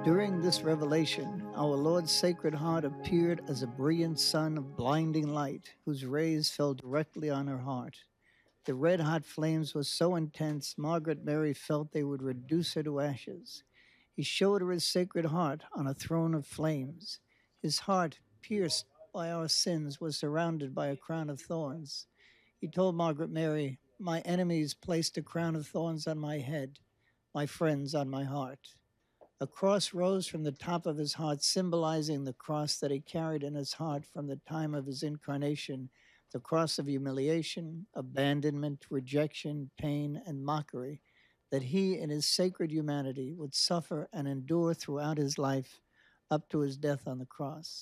During this revelation, our Lord's Sacred Heart appeared as a brilliant sun of blinding light, whose rays fell directly on her heart. The red-hot flames were so intense, Margaret Mary felt they would reduce her to ashes. He showed her his Sacred Heart on a throne of flames. His heart, pierced by our sins, was surrounded by a crown of thorns. He told Margaret Mary, "My enemies placed a crown of thorns on my head, my friends on my heart." A cross rose from the top of his heart, symbolizing the cross that he carried in his heart from the time of his incarnation, the cross of humiliation, abandonment, rejection, pain, and mockery that he in his sacred humanity would suffer and endure throughout his life up to his death on the cross.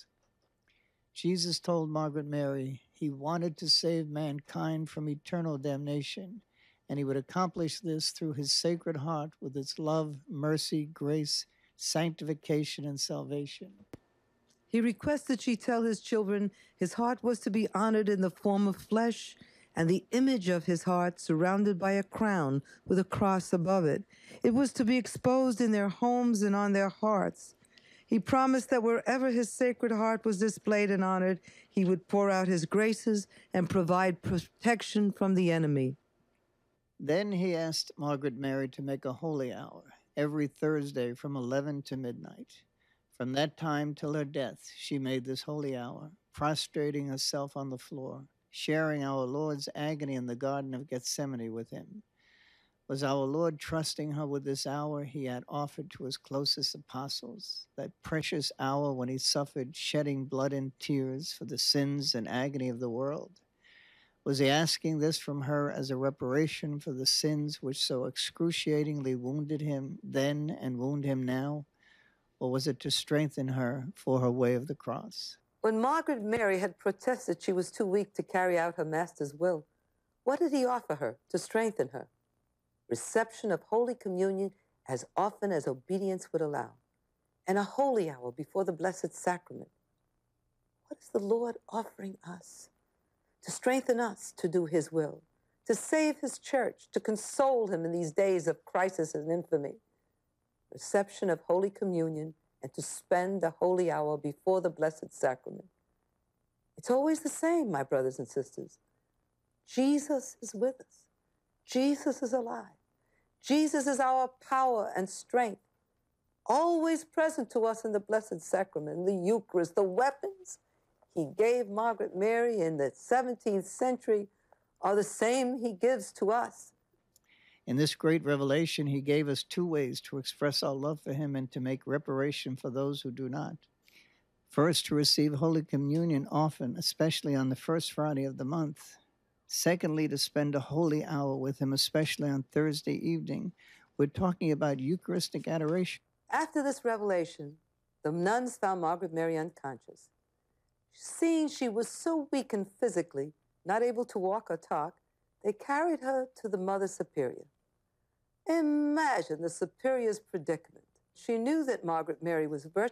Jesus told Margaret Mary he wanted to save mankind from eternal damnation, and he would accomplish this through his Sacred Heart with its love, mercy, grace, sanctification, and salvation. He requested she tell his children his heart was to be honored in the form of flesh and the image of his heart surrounded by a crown with a cross above it. It was to be exposed in their homes and on their hearts. He promised that wherever his Sacred Heart was displayed and honored, he would pour out his graces and provide protection from the enemy. Then he asked Margaret Mary to make a holy hour every Thursday from 11 to midnight. From that time till her death, she made this holy hour, prostrating herself on the floor, sharing our Lord's agony in the Garden of Gethsemane with him. Was our Lord trusting her with this hour he had offered to his closest apostles, that precious hour when he suffered, shedding blood and tears for the sins and agony of the world? Was he asking this from her as a reparation for the sins which so excruciatingly wounded him then and wound him now? Or was it to strengthen her for her way of the cross? When Margaret Mary had protested she was too weak to carry out her master's will, what did he offer her to strengthen her? Reception of Holy Communion as often as obedience would allow, and a holy hour before the Blessed Sacrament. What is the Lord offering us? To strengthen us to do his will, to save his church, to console him in these days of crisis and infamy. Reception of Holy Communion and to spend the holy hour before the Blessed Sacrament. It's always the same, my brothers and sisters. Jesus is with us. Jesus is alive. Jesus is our power and strength, always present to us in the Blessed Sacrament, the Eucharist, the weapons he gave Margaret Mary in the 17th century are the same he gives to us. In this great revelation, he gave us two ways to express our love for him and to make reparation for those who do not. First, to receive Holy Communion often, especially on the first Friday of the month. Secondly, to spend a holy hour with him, especially on Thursday evening. We're talking about Eucharistic adoration. After this revelation, the nuns found Margaret Mary unconscious. Seeing she was so weakened physically, not able to walk or talk, they carried her to the Mother Superior. Imagine the Superior's predicament. She knew that Margaret Mary was virtually